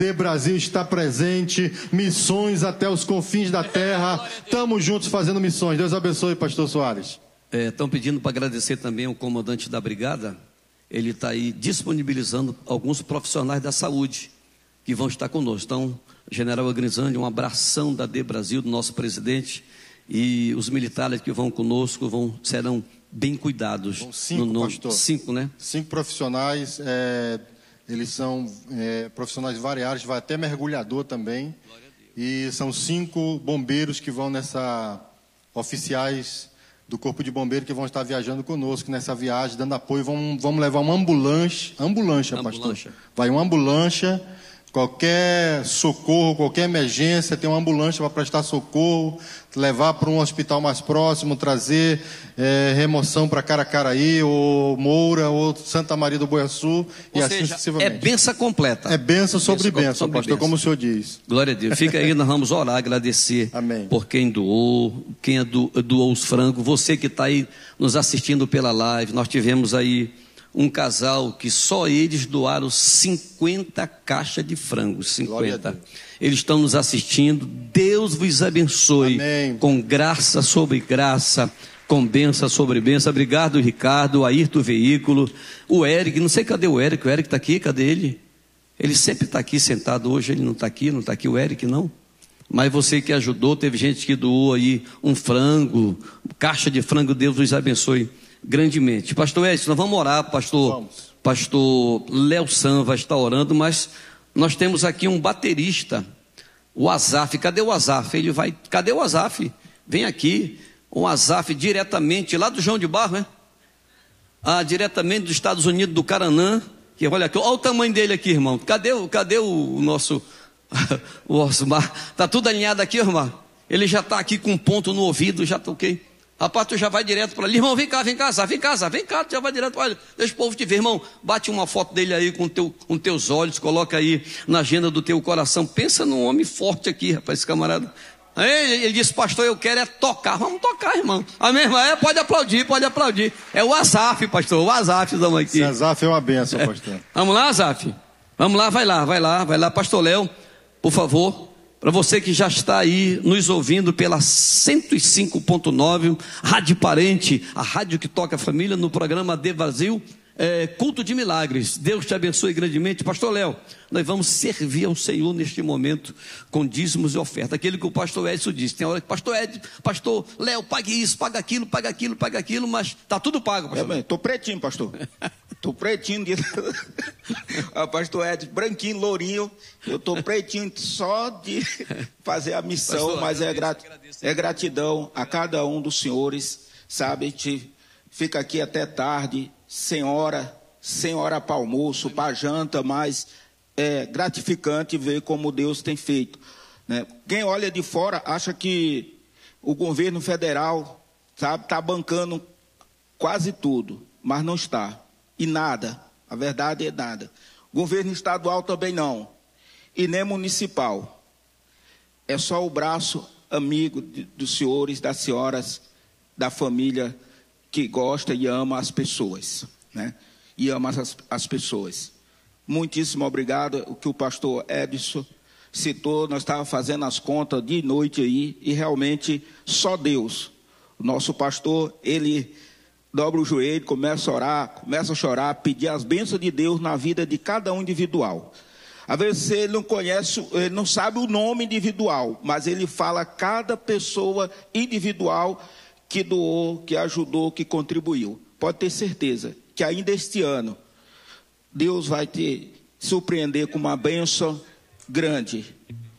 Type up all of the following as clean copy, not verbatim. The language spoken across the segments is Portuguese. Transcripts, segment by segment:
O Brasil está presente, missões até os confins da terra. Estamos juntos fazendo missões. Deus abençoe, pastor Soares. Estão pedindo para agradecer também ao comandante da brigada. Ele está aí disponibilizando alguns profissionais da saúde que vão estar conosco. Então, General Agrizandi, um abração da D Brasil, do nosso presidente, e os militares que vão conosco serão bem cuidados. São 5, pastor. 5, né? 5 profissionais, eles são profissionais variados, vai até mergulhador também. E são 5 bombeiros que vão oficiais do Corpo de Bombeiros que vão estar viajando conosco nessa viagem, dando apoio. Vamos levar uma ambulância, pastor. Vai uma ambulância, qualquer socorro, qualquer emergência, tem uma ambulância para prestar socorro, levar para um hospital mais próximo, trazer remoção para Caracaraí, ou Moura, ou Santa Maria do Boiaçu, e assim sucessivamente. É benção completa. É benção sobre benção, pastor, como o senhor diz. Glória a Deus. Fica aí, nós vamos orar, agradecer. Amém. Por quem doou, quem doou os frangos, você que está aí nos assistindo pela live. Nós tivemos aí um casal que só eles doaram 50 caixas de frangos, 50. Eles estão nos assistindo. Deus vos abençoe. Amém. Com graça sobre graça, com bênção sobre bênção. Obrigado, Ricardo, o Ayrton Veículo, o Eric, não sei cadê o Eric está aqui, cadê ele? Ele sempre está aqui sentado, hoje ele não está aqui o Eric não. Mas você que ajudou, teve gente que doou aí um frango, caixa de frango, Deus vos abençoe grandemente. Pastor Edson, nós vamos orar, pastor Léo San vai estar orando, mas nós temos aqui um baterista, o Azaf. Cadê o Azaf? Cadê o Azaf? Vem aqui, o Azaf diretamente lá do João de Barro, né? Diretamente dos Estados Unidos, do Caranã, que olha aqui, olha o tamanho dele aqui, irmão. Cadê o nosso o Osmar? Está tudo alinhado aqui, irmão? Ele já está aqui com um ponto no ouvido, já toquei. Rapaz, tu já vai direto para ali, irmão, vem cá, tu já vai direto para ali, deixa o povo te ver, irmão, bate uma foto dele aí com teus olhos, coloca aí na agenda do teu coração, pensa num homem forte aqui, rapaz, esse camarada. Aí ele disse, pastor, eu quero tocar, vamos tocar, irmão. Amém, irmão? Pode aplaudir, é o Azaf, pastor, o Azaf, estamos aqui. Esse Azaf é uma benção, pastor. Vamos lá, Azaf, vamos lá, vai lá, pastor Léo, por favor. Para você que já está aí nos ouvindo pela 105.9, Rádio Parente, a rádio que toca a família, no programa D Brasil, Culto de Milagres. Deus te abençoe grandemente. Pastor Léo, nós vamos servir ao Senhor neste momento com dízimos e oferta. Aquele que o pastor Edson disse. Tem hora que pastor Léo, pague isso, paga aquilo, mas está tudo pago, pastor. Estou pretinho, pastor. Estou pretinho. Pastor Edson, branquinho, lourinho. Eu estou pretinho só de fazer a missão, pastor, mas é gratidão a cada um dos senhores, sabe? A gente fica aqui até tarde, sem hora para almoço, para janta, mas é gratificante ver como Deus tem feito, né? Quem olha de fora acha que o governo federal, sabe, está bancando quase tudo, mas não está. E nada, a verdade é nada. Governo estadual também não, e nem municipal. É só o braço amigo dos senhores, das senhoras, da família que gosta e ama as pessoas, né? E ama as pessoas. Muitíssimo obrigado. O que o pastor Edson citou, nós estávamos fazendo as contas de noite aí, e realmente só Deus. O nosso pastor, ele dobra o joelho, começa a orar, começa a chorar, pedir as bênçãos de Deus na vida de cada um individual. Às vezes ele não conhece, ele não sabe o nome individual, mas ele fala cada pessoa individual que doou, que ajudou, que contribuiu. Pode ter certeza que ainda este ano, Deus vai te surpreender com uma bênção grande.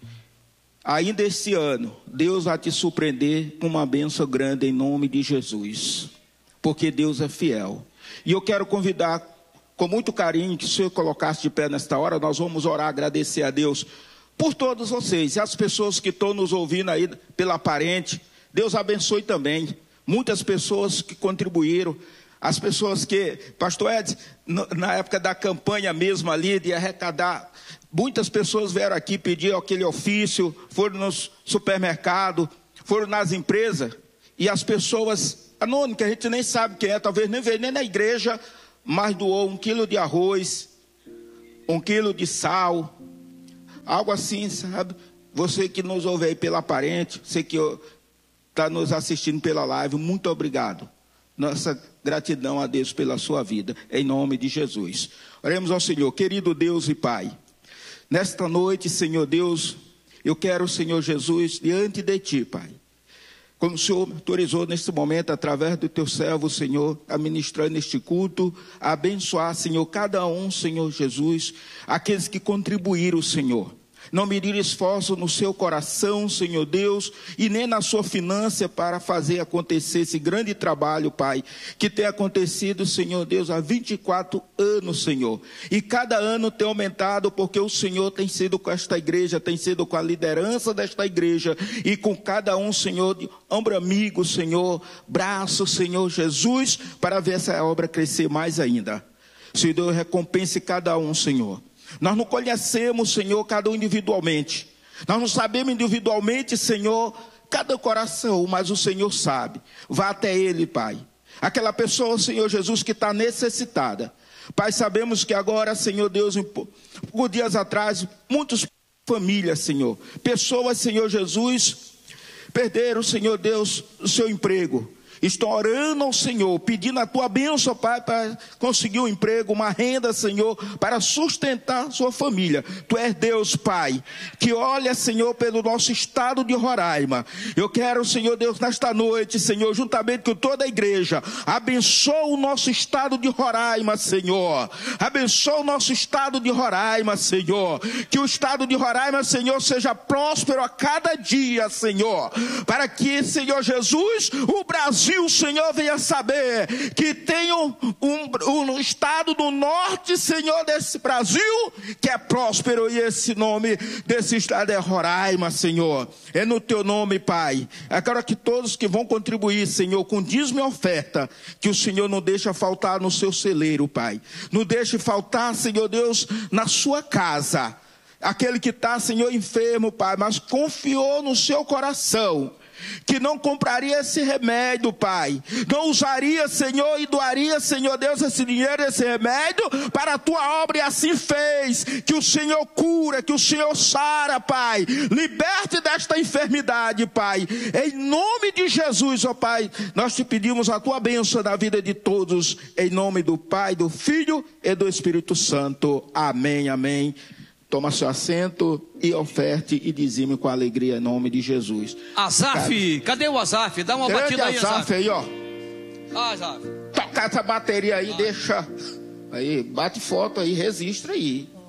Ainda este ano, Deus vai te surpreender com uma bênção grande em nome de Jesus. Porque Deus é fiel. E eu quero convidar, com muito carinho, que o senhor colocasse de pé nesta hora, nós vamos orar, agradecer a Deus por todos vocês. E as pessoas que estão nos ouvindo aí pela Parente, Deus abençoe também. Muitas pessoas que contribuíram, as pessoas que, pastor Edson, na época da campanha mesmo ali, de arrecadar, muitas pessoas vieram aqui pedir aquele ofício, foram nos supermercados, foram nas empresas, e as pessoas anônimas, que a gente nem sabe quem é, talvez nem veio nem na igreja, mas doou 1 quilo de arroz, 1 quilo de sal, algo assim, sabe? Você que nos ouve aí pela parente, você que está nos assistindo pela live, muito obrigado. Nossa gratidão a Deus pela sua vida, em nome de Jesus. Oremos ao Senhor. Querido Deus e Pai, nesta noite, Senhor Deus, eu quero, Senhor Jesus, diante de Ti, Pai, como o Senhor me autorizou neste momento, através do Teu servo, Senhor, a ministrar neste culto, a abençoar, Senhor, cada um, Senhor Jesus, aqueles que contribuíram, Senhor. Não medir esforço no seu coração, Senhor Deus, e nem na sua finança para fazer acontecer esse grande trabalho, Pai, que tem acontecido, Senhor Deus, há 24 anos, Senhor. E cada ano tem aumentado porque o Senhor tem sido com esta igreja, tem sido com a liderança desta igreja e com cada um, Senhor, de ombro amigo, Senhor, braço, Senhor Jesus, para ver essa obra crescer mais ainda. Senhor Deus, recompense cada um, Senhor. Nós não conhecemos, Senhor, cada um individualmente. Nós não sabemos individualmente, Senhor, cada coração, mas o Senhor sabe. Vá até ele, Pai. Aquela pessoa, Senhor Jesus, que está necessitada. Pai, sabemos que agora, Senhor Deus, por dias atrás, muitas famílias, Senhor, pessoas, Senhor Jesus, perderam, Senhor Deus, o seu emprego. Estão orando ao Senhor, pedindo a Tua bênção, Pai, para conseguir um emprego, uma renda, Senhor, para sustentar sua família. Tu és Deus, Pai, que olha, Senhor, pelo nosso estado de Roraima. Eu quero, Senhor Deus, nesta noite, Senhor, juntamente com toda a igreja, abençoa o nosso estado de Roraima, Senhor. Abençoa o nosso estado de Roraima, Senhor. Que o estado de Roraima, Senhor, seja próspero a cada dia, Senhor. Para que, Senhor Jesus, o Brasil, o Senhor venha saber que tem um estado do norte, Senhor, desse Brasil, que é próspero, e esse nome desse estado é Roraima, Senhor. É no Teu nome, Pai. Agora que todos que vão contribuir, Senhor, com dízimo e oferta, que o Senhor não deixa faltar no seu celeiro, Pai. Não deixe faltar, Senhor Deus, na sua casa. Aquele que está, Senhor, enfermo, Pai, mas confiou no seu coração que não compraria esse remédio, Pai, não usaria, Senhor, e doaria, Senhor Deus, esse dinheiro, esse remédio para a Tua obra, e assim fez. Que o Senhor cura, que o Senhor sara, Pai, liberte desta enfermidade, Pai, em nome de Jesus, ó Pai. Nós te pedimos a Tua bênção na vida de todos, em nome do Pai, do Filho e do Espírito Santo. Amém, amém. Toma seu assento e oferte e dizime com alegria em nome de Jesus. Azaf, cadê o Azaf? Dá uma batida aí, Azaf. Aí, ó. Azaf. Toca essa bateria aí, deixa. Aí, bate foto aí, registra aí.